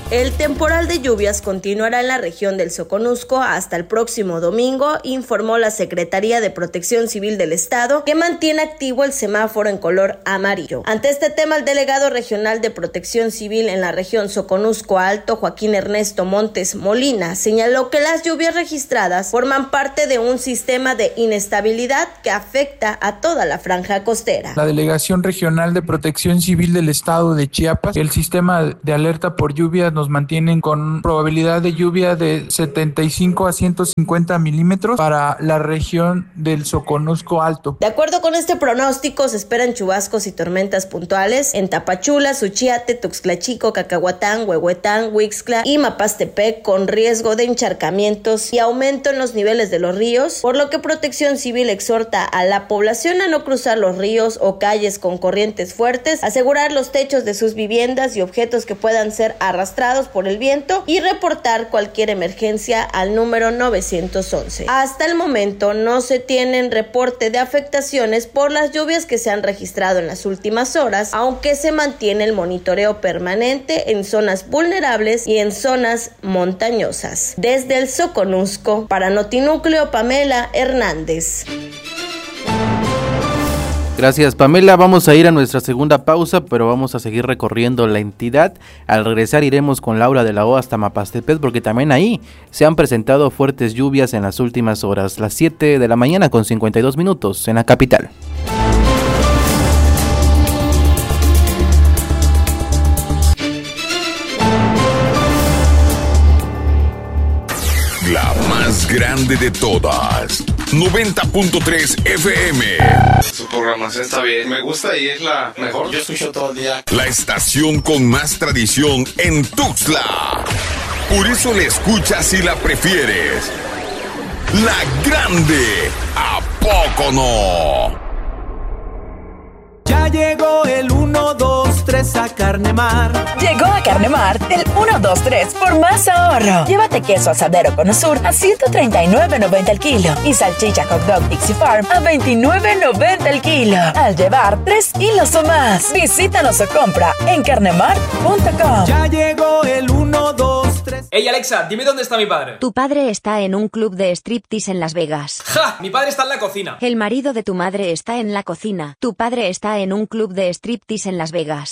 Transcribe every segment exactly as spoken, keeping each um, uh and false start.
El temporal de lluvias continuará en la región del Soconusco hasta el próximo domingo, informó la Secretaría de Protección Civil del Estado, que mantiene activo el semáforo en color amarillo. Ante este tema, el delegado regional de Protección Civil en la región Soconusco Alto, Joaquín Ernesto Montes Molina, señaló que las lluvias registradas forman parte de un sistema de inestabilidad que afecta a toda la franja costera. La Delegación Regional de Protección Civil del Estado de Chiapas, el sistema de alerta por lluvias nos mantienen con probabilidad de lluvia de setenta y cinco a ciento cincuenta milímetros para la región del Soconusco Alto. De acuerdo con este pronóstico, se esperan chubascos y tormentas puntuales en Tapachula, Suchiate, Tuxtla Chico, Cacahuatán, Huehuetán, Huixtla y Mapastepec, con riesgo de encharcamientos y aumento en los niveles de los ríos, por lo que Protección Civil exhorta a la población a no cruzar los ríos o calles con corrientes fuertes, asegurar los techos de sus viviendas y objetos que puedan ser arrastrados por el viento y reportar cualquier emergencia al número novecientos once. Hasta el momento no se tienen reporte de afectaciones por las lluvias que se han registrado en las últimas horas, aunque se mantiene el monitoreo permanente en zonas vulnerables y en zonas montañosas. Desde el Soconusco, para Notinúcleo, Pamela Hernández. Gracias, Pamela. Vamos a ir a nuestra segunda pausa, pero vamos a seguir recorriendo la entidad. Al regresar iremos con Laura de la O hasta Mapastepec, porque también ahí se han presentado fuertes lluvias en las últimas horas. Las siete de la mañana con cincuenta y dos minutos en la capital. La más grande de todas, noventa punto tres F M. Su programación está bien, me gusta y es la mejor. Yo escucho todo el día. La estación con más tradición en Tuxtla. Por eso la escuchas y la prefieres. La grande, ¿a poco no? Ya llegó el uno, dos, tres a Carnemar. Llegó a Carnemar el uno, dos, tres por más ahorro. Llévate queso asadero Conosur a ciento treinta y nueve noventa el kilo y salchicha hot dog Dixie Farm a veintinueve noventa el kilo. Al llevar tres kilos o más, visítanos o compra en carnemar punto com. Ya llegó el uno, dos, tres. Ey Alexa, dime dónde está mi padre. Tu padre está en un club de striptease en Las Vegas. ¡Ja! Mi padre está en la cocina. El marido de tu madre está en la cocina. Tu padre está en un club de striptease en Las Vegas.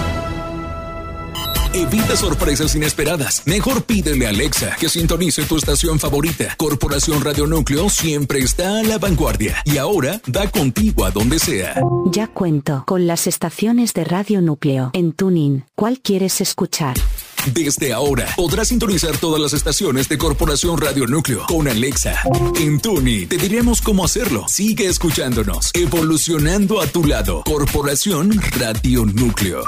Evita sorpresas inesperadas. Mejor pídele a Alexa que sintonice tu estación favorita. Corporación Radio Núcleo siempre está a la vanguardia y ahora da contigo a donde sea. Ya cuento con las estaciones de Radio Núcleo en TuneIn. ¿Cuál quieres escuchar? Desde ahora podrás sintonizar todas las estaciones de Corporación Radio Núcleo con Alexa. En TuneIn te diremos cómo hacerlo. Sigue escuchándonos, evolucionando a tu lado. Corporación Radio Núcleo.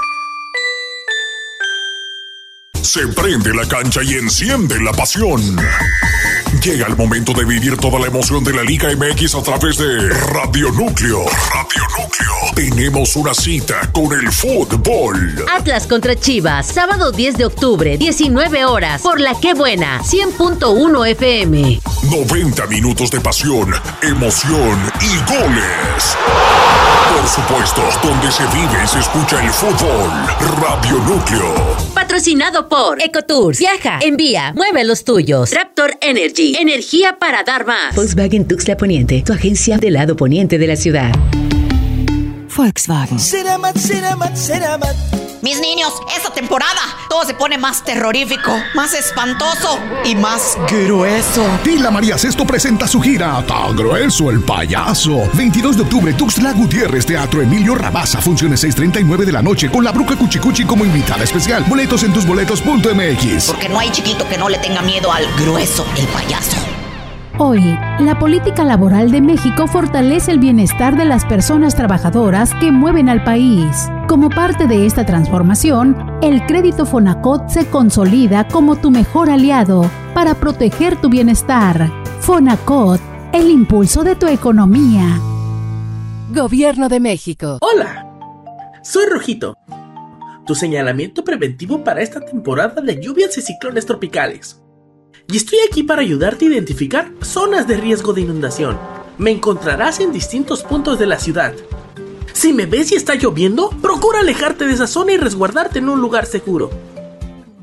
Se prende la cancha y enciende la pasión. Llega el momento de vivir toda la emoción de la Liga M X a través de Radio Núcleo. Radio Núcleo. Tenemos una cita con el fútbol. Atlas contra Chivas, sábado diez de octubre, diecinueve horas, por La Qué Buena, cien punto uno F M. noventa minutos de pasión, emoción y goles. Por supuesto, donde se vive y se escucha el fútbol. Radio Núcleo. Patrocinado por Ecotours. Viaja, envía, mueve los tuyos. Raptor Energy, energía para dar más. Volkswagen Tuxtla Poniente, tu agencia del lado poniente de la ciudad. Volkswagen. Ceramat, Ceramat, Ceramat. Mis niños, esta temporada todo se pone más terrorífico, más espantoso y más grueso. Tila María Sesto presenta su gira Tan Grueso el Payaso. veintidós de octubre, Tuxtla Gutiérrez, Teatro Emilio Rabasa. Funciones seis treinta y nueve de la noche con la Bruja Cuchicuchi como invitada especial. Boletos en tusboletos punto m x. Porque no hay chiquito que no le tenga miedo al grueso el payaso. Hoy, la política laboral de México fortalece el bienestar de las personas trabajadoras que mueven al país. Como parte de esta transformación, el crédito Fonacot se consolida como tu mejor aliado para proteger tu bienestar. Fonacot, el impulso de tu economía. Gobierno de México. Hola, soy Rojito, tu señalamiento preventivo para esta temporada de lluvias y ciclones tropicales. Y estoy aquí para ayudarte a identificar zonas de riesgo de inundación. Me encontrarás en distintos puntos de la ciudad. Si me ves y está lloviendo, procura alejarte de esa zona y resguardarte en un lugar seguro.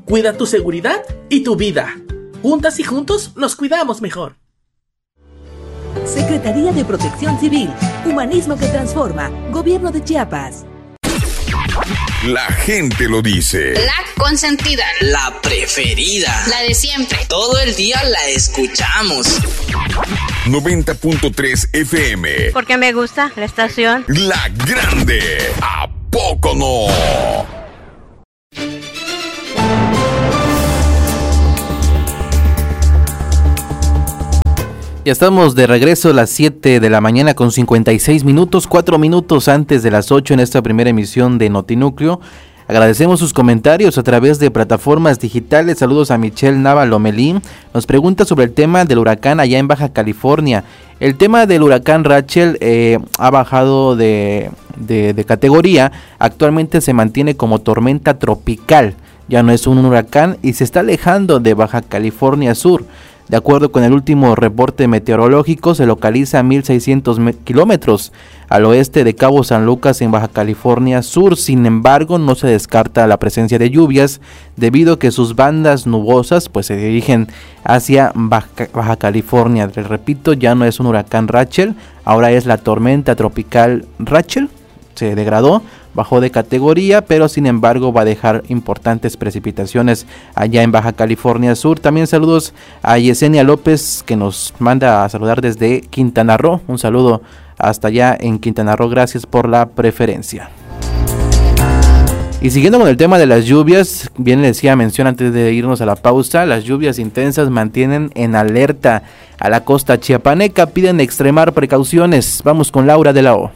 Cuida tu seguridad y tu vida. Juntas y juntos nos cuidamos mejor. Secretaría de Protección Civil, Humanismo que Transforma, Gobierno de Chiapas. La gente lo dice. La consentida. La preferida. La de siempre. Todo el día la escuchamos. noventa punto tres F M. Porque me gusta la estación. La Grande. ¿A poco no? Ya estamos de regreso a las siete de la mañana con cincuenta y seis minutos, cuatro minutos antes de las ocho en esta primera emisión de Notinúcleo. Agradecemos sus comentarios a través de plataformas digitales. Saludos a Michelle Nava Lomelín. Nos pregunta sobre el tema del huracán allá en Baja California. El tema del huracán Rachel eh, ha bajado de, de, de categoría. Actualmente se mantiene como tormenta tropical. Ya no es un huracán y se está alejando de Baja California Sur. De acuerdo con el último reporte meteorológico, se localiza a mil seiscientos kilómetros al oeste de Cabo San Lucas en Baja California Sur. Sin embargo, no se descarta la presencia de lluvias debido a que sus bandas nubosas pues se dirigen hacia Baja, Baja California. Les repito, ya no es un huracán Rachel, ahora es la tormenta tropical Rachel. Se degradó, bajó de categoría, pero sin embargo va a dejar importantes precipitaciones allá en Baja California Sur. También saludos a Yesenia López, que nos manda a saludar desde Quintana Roo. Un saludo hasta allá en Quintana Roo, gracias por la preferencia. Y siguiendo con el tema de las lluvias, bien le decía mención antes de irnos a la pausa, las lluvias intensas mantienen en alerta a la costa chiapaneca, piden extremar precauciones. Vamos con Laura de la O.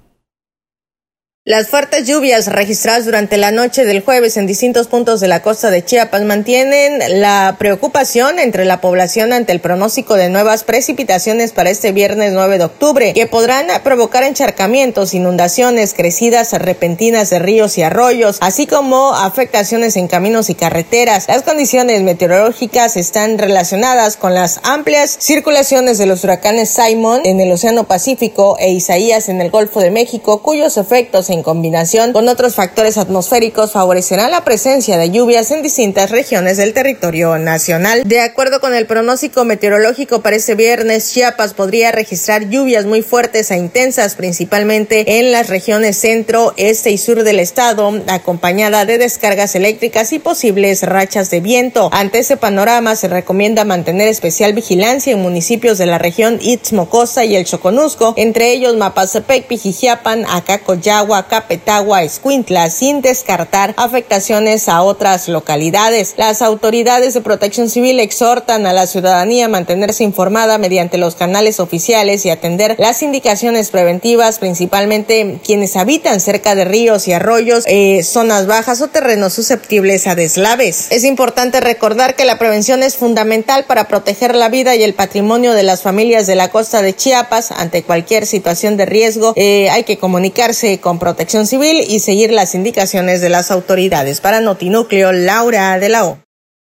Las fuertes lluvias registradas durante la noche del jueves en distintos puntos de la costa de Chiapas mantienen la preocupación entre la población ante el pronóstico de nuevas precipitaciones para este viernes nueve de octubre, que podrán provocar encharcamientos, inundaciones, crecidas repentinas de ríos y arroyos, así como afectaciones en caminos y carreteras. Las condiciones meteorológicas están relacionadas con las amplias circulaciones de los huracanes Simon en el Océano Pacífico e Isaías en el Golfo de México, cuyos efectos en combinación con otros factores atmosféricos favorecerán la presencia de lluvias en distintas regiones del territorio nacional. De acuerdo con el pronóstico meteorológico para este viernes, Chiapas podría registrar lluvias muy fuertes e intensas, principalmente en las regiones centro, este y sur del estado, acompañada de descargas eléctricas y posibles rachas de viento. Ante ese panorama, se recomienda mantener especial vigilancia en municipios de la región Istmo Costa y el Choconusco, entre ellos Mapastepec, Pijijiapan, Acacoyagua, Capetagua, Escuintla, sin descartar afectaciones a otras localidades. Las autoridades de Protección Civil exhortan a la ciudadanía a mantenerse informada mediante los canales oficiales y atender las indicaciones preventivas, principalmente quienes habitan cerca de ríos y arroyos, eh, zonas bajas o terrenos susceptibles a deslaves. Es importante recordar que la prevención es fundamental para proteger la vida y el patrimonio de las familias de la costa de Chiapas. Ante cualquier situación de riesgo, eh, hay que comunicarse con Protección Civil y seguir las indicaciones de las autoridades. Para Notinúcleo, Laura de la O.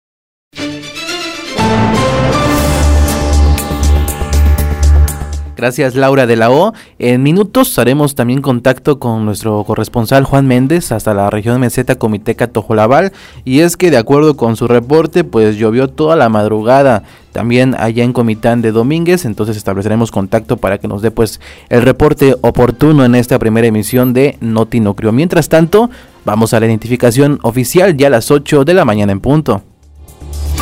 Gracias, Laura de la O. En minutos haremos también contacto con nuestro corresponsal Juan Méndez hasta la región meseta Comiteca Tojolabal, y es que de acuerdo con su reporte pues llovió toda la madrugada también allá en Comitán de Domínguez. Entonces estableceremos contacto para que nos dé pues el reporte oportuno en esta primera emisión de Notinúcleo. Mientras tanto, vamos a la identificación oficial ya a las ocho de la mañana en punto.